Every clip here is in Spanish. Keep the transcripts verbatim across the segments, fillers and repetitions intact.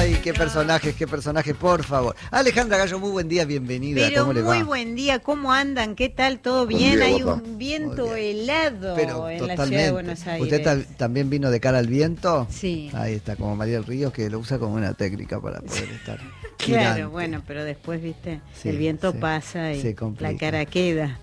Ay, qué personajes, qué personajes, por favor. Alejandra Gallo, muy buen día, bienvenida. Pero ¿Cómo le va? muy buen día, ¿cómo andan? ¿Qué tal? ¿Todo bien? Día, Hay guapa. un viento helado Pero en la totalmente. ciudad de Buenos Aires. ¿Usted ta- también vino de cara al viento? Sí. Ahí está, como María Ríos, que lo usa como una técnica para poder estar Claro, girante. bueno, pero después, viste, Sí, el viento sí, pasa y se complica. la cara queda.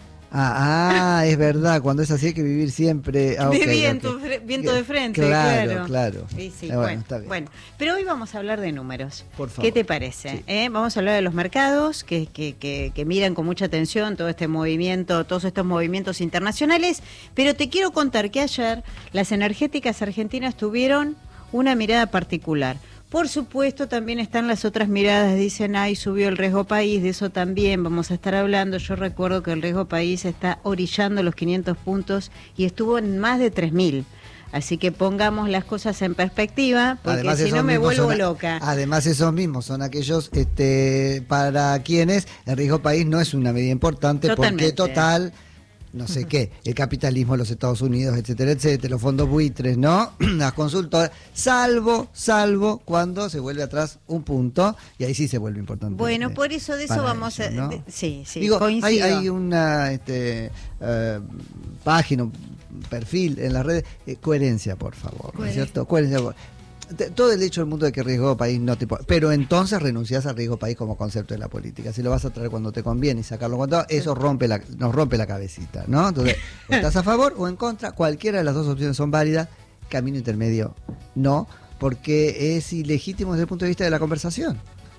Ah, ah, es verdad, cuando es así hay que vivir siempre. Ah, de ok, viento, ok. fre- viento de frente, claro. claro. Claro, Sí, sí, Eh, bueno, bueno, está bien. bueno. Pero hoy vamos a hablar de números. Por favor. ¿Qué te parece? Sí. ¿Eh? Vamos a hablar de los mercados que, que, que, que miran con mucha atención todo este movimiento, todos estos movimientos internacionales. Pero te quiero contar que ayer las energéticas argentinas tuvieron una mirada particular. Por supuesto, también están las otras miradas, dicen, ay, subió el riesgo país, de eso también vamos a estar hablando. Yo recuerdo que el riesgo país está orillando los quinientos puntos y estuvo en más de tres mil. Así que pongamos las cosas en perspectiva, porque Además, si esos no me mismos vuelvo son- loca. Además, esos mismos son aquellos este, para quienes el riesgo país no es una medida importante, Totalmente. porque total, no sé qué, el capitalismo, los Estados Unidos, etcétera, etcétera, los fondos buitres, ¿no? Las consultoras, salvo, salvo cuando se vuelve atrás un punto, y ahí sí se vuelve importante. Bueno, eh, por eso de eso para vamos ellos, a... ¿no? de- sí, sí, Digo, hay, coincido. hay una este, eh, página, un perfil en las redes, eh, coherencia, por favor, ¿no es cierto? Coherencia, por Te- todo el hecho del mundo de que riesgo país no te po- pero entonces renunciás al riesgo país como concepto de la política. Si lo vas a traer cuando te conviene y sacarlo cuando eso rompe la, nos rompe la cabecita, ¿no? Entonces, o estás a favor o en contra, cualquiera de las dos opciones son válidas, camino intermedio no, porque es ilegítimo desde el punto de vista de la conversación.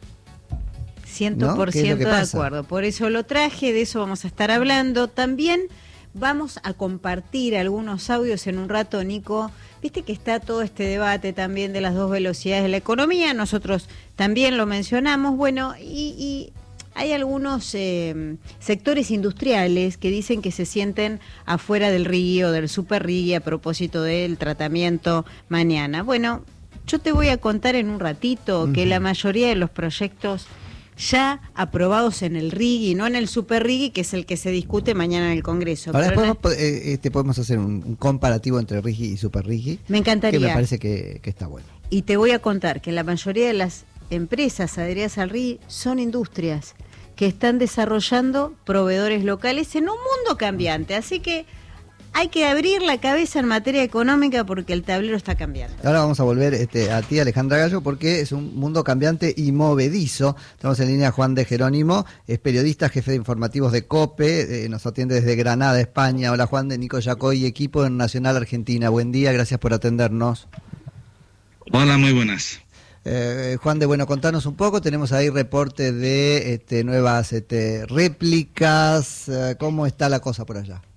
Ciento ¿no? por ¿Qué es lo ciento que de pasa? acuerdo. Por eso lo traje, de eso vamos a estar hablando. También vamos a compartir algunos audios en un rato, Nico. Viste que está todo este debate también de las dos velocidades de la economía. Nosotros también lo mencionamos. Bueno, y, y hay algunos eh, sectores industriales que dicen que se sienten afuera del RIGI o del super RIGI a propósito del tratamiento mañana. Bueno, yo te voy a contar en un ratito que Ujú. la mayoría de los proyectos ya aprobados en el RIGI, no en el Super RIGI, que es el que se discute mañana en el Congreso. Ahora Pero podemos, eh, este, podemos hacer un, un comparativo entre RIGI y Super RIGI, me encantaría. que me parece que, que está bueno. Y te voy a contar que la mayoría de las empresas adheridas al RIGI son industrias que están desarrollando proveedores locales en un mundo cambiante. Así que hay que abrir la cabeza en materia económica porque el tablero está cambiando. Ahora vamos a volver este, a ti, Alejandra Gallo, porque es un mundo cambiante y movedizo. Estamos en línea Juan de Jerónimo, es periodista, jefe de informativos de COPE, eh, nos atiende desde Granada, España. Hola Juan, de Nico Yacoy, equipo en Nacional Argentina. Buen día, gracias por atendernos. Hola, muy buenas. Eh, Juan de, bueno, contanos un poco, tenemos ahí reporte de este, nuevas este, réplicas, eh, ¿cómo está la cosa por allá?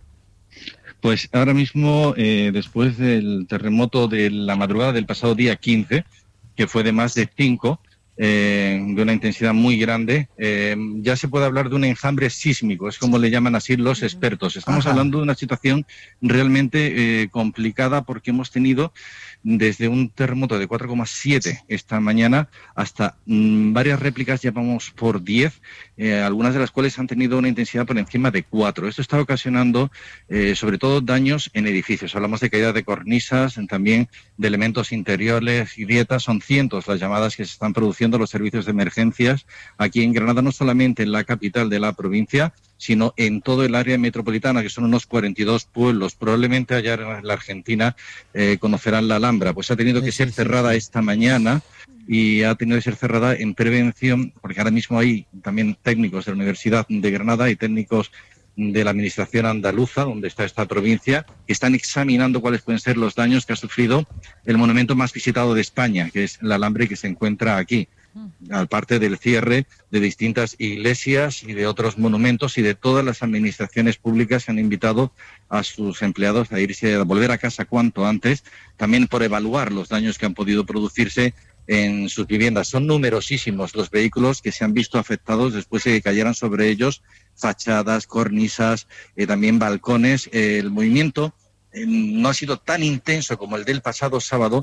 Pues ahora mismo, eh, después del terremoto de la madrugada del pasado día quince, que fue de más de cinco, eh, de una intensidad muy grande, eh, ya se puede hablar de un enjambre sísmico, es como le llaman así los expertos. Estamos Ajá. hablando de una situación realmente eh, complicada porque hemos tenido desde un terremoto de cuatro coma siete esta mañana hasta mmm, varias réplicas, ya vamos por diez, eh, algunas de las cuales han tenido una intensidad por encima de cuatro. Esto está ocasionando eh, sobre todo daños en edificios. Hablamos de caída de cornisas, también de elementos interiores y grietas. Son cientos las llamadas que se están produciendo a los servicios de emergencias aquí en Granada, no solamente en la capital de la provincia, sino en todo el área metropolitana, que son unos cuarenta y dos pueblos. Probablemente allá en la Argentina eh, conocerán la Alhambra. Pues ha tenido Sí, que sí, ser sí, cerrada sí. esta mañana y ha tenido que ser cerrada en prevención, porque ahora mismo hay también técnicos de la Universidad de Granada y técnicos de la Administración andaluza, donde está esta provincia, que están examinando cuáles pueden ser los daños que ha sufrido el monumento más visitado de España, que es la Alhambra, que se encuentra aquí. Aparte del cierre de distintas iglesias y de otros monumentos y de todas las administraciones públicas que han invitado a sus empleados a irse, a volver a casa cuanto antes, también por evaluar los daños que han podido producirse en sus viviendas. Son numerosísimos los vehículos que se han visto afectados después de que cayeran sobre ellos fachadas, cornisas, eh, también balcones. Eh, el movimiento eh, no ha sido tan intenso como el del pasado sábado,